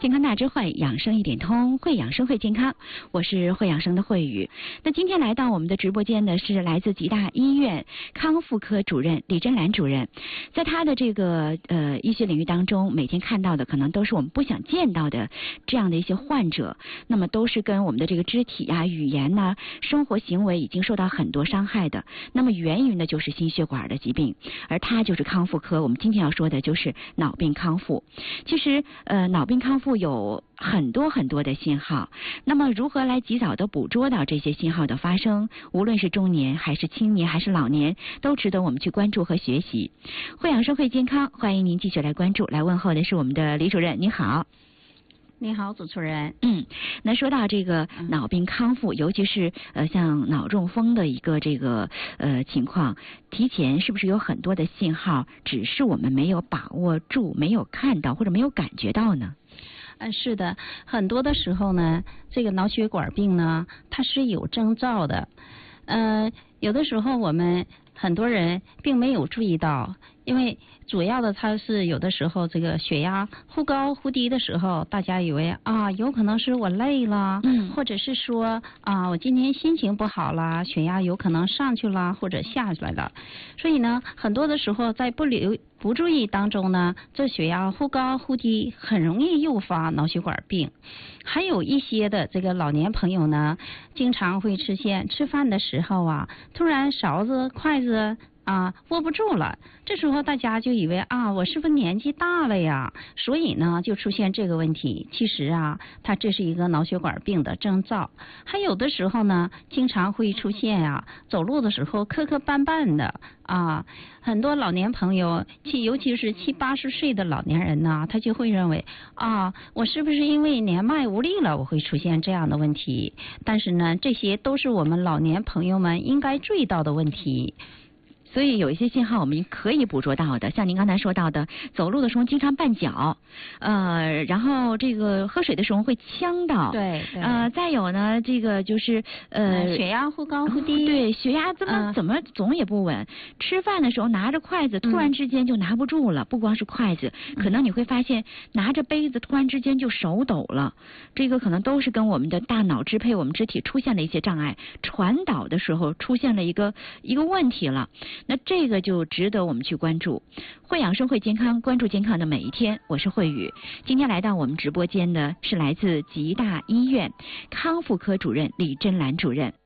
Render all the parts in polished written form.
健康大智慧，养生一点通，会养生会健康。我是会养生的慧宇。那今天来到我们的直播间的是来自吉大医院康复科主任李珍兰主任。在他的这个医学领域当中，每天看到的可能都是我们不想见到的这样的一些患者，那么都是跟我们的这个肢体啊、语言呐、生活行为已经受到很多伤害的。那么源于呢就是心血管的疾病，而他就是康复科。我们今天要说的就是脑病康复。其实脑病康复有很多的信号，那么如何来及早的捕捉到这些信号的发生，无论是中年还是青年还是老年，都值得我们去关注和学习。会养生会健康，欢迎您继续来关注。来问候的是我们的李主任，你好。 你好，主持人。 那说到这个脑病康复，尤其是像脑中风的一个这个情况，提前是不是有很多的信号，只是我们没有把握住、没有看到或者没有感觉到呢？ 是的，很多的时候呢，这个脑血管病呢，它是有征兆的。有的时候我们很多人并没有注意到，因为主要的它是有的时候这个血压忽高忽低的时候，大家以为有可能是我累了，或者是说我今天心情不好了，血压有可能上去了或者下来了。所以呢，很多的时候在不注意当中呢，这血压忽高忽低很容易诱发脑血管病。还有一些的这个老年朋友呢，经常会出现吃饭的时候突然勺子筷子握不住了，这时候大家就以为我是不是年纪大了呀？所以呢就出现这个问题。其实它这是一个脑血管病的征兆。还有的时候呢，经常会出现走路的时候磕磕绊绊的很多老年朋友，尤其是70、80岁的老年人呢，他就会认为我是不是因为年迈无力了，我会出现这样的问题？但是呢，这些都是我们老年朋友们应该注意到的问题。 所以有一些信号我们可以捕捉到的，像您刚才说到的，走路的时候经常绊脚，然后这个喝水的时候会呛到， 对， 再有呢，这个就是血压忽高忽低， 对，血压怎么总也不稳，吃饭的时候拿着筷子突然之间就拿不住了，不光是筷子，可能你会发现拿着杯子突然之间就手抖了，这个可能都是跟我们的大脑支配我们肢体出现了一些障碍，传导的时候出现了一个问题了。那这个就值得我们去关注。会养生会健康，关注健康的每一天。我是慧宇，今天来到我们直播间的是来自吉大医院康复科主任李珍兰主任。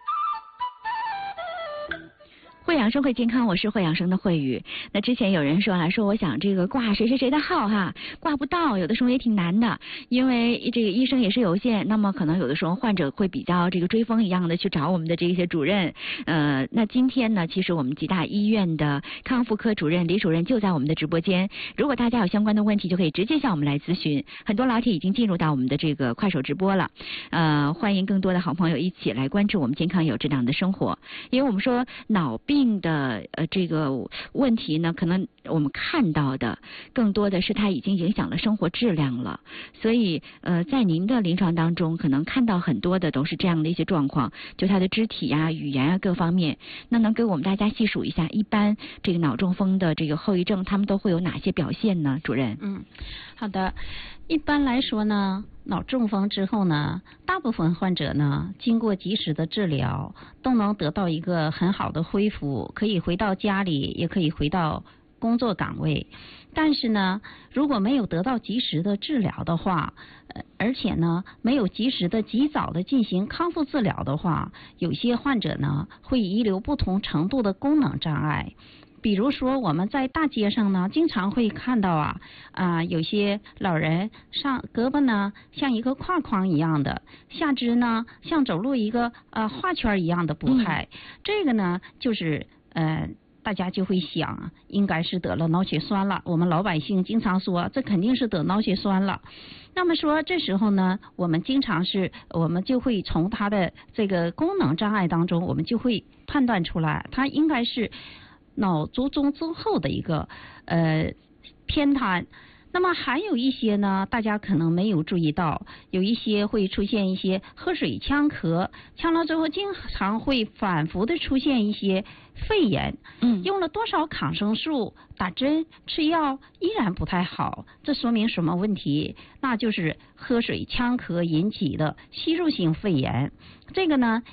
会养生会健康，我是会养生的慧宇。那之前有人说了，说我想这个挂谁谁谁的号挂不到，有的时候也挺难的，因为这个医生也是有限，那么可能有的时候患者会比较这个追风一样的去找我们的这些主任。那今天呢，其实我们吉大医院的康复科主任李主任就在我们的直播间，如果大家有相关的问题，就可以直接向我们来咨询。很多老铁已经进入到我们的这个快手直播了，欢迎更多的好朋友一起来关注我们健康有质量的生活。因为我们说脑病的这个问题呢，可能我们看到的更多的是它已经影响了生活质量了，所以在您的临床当中可能看到很多的都是这样的一些状况，就他的肢体语言各方面。那能给我们大家细数一下，一般这个脑中风的这个后遗症他们都会有哪些表现呢？主任。 好的。一般来说呢，脑中风之后呢，大部分患者呢，经过及时的治疗，都能得到一个很好的恢复，可以回到家里，也可以回到工作岗位。但是呢，如果没有得到及时的治疗的话，而且呢，没有及时的及早的进行康复治疗的话，有些患者呢，会遗留不同程度的功能障碍。比如说我们在大街上呢，经常会看到有些老人胳膊呢像一个挎框一样的，下肢呢像走路一个画圈一样的步态，这个呢就是大家就会想应该是得了脑血栓了。我们老百姓经常说这肯定是得脑血栓了。那么说这时候呢，我们就会从他的这个功能障碍当中，我们就会判断出来他应该是脑卒中之后的一个偏瘫。 那么还有一些呢，大家可能没有注意到，有一些会出现一些喝水呛咳，呛了之后经常会反复的出现一些肺炎。用了多少抗生素、打针、吃药依然不太好，这说明什么问题？那就是喝水呛咳引起的吸入性肺炎。这个呢